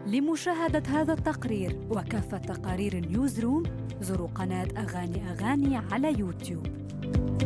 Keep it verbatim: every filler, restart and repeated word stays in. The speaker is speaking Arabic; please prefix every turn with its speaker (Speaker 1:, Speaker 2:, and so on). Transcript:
Speaker 1: لمشاهدة هذا التقرير وكافة تقارير نيوز روم زوروا قناة أغاني أغاني على يوتيوب.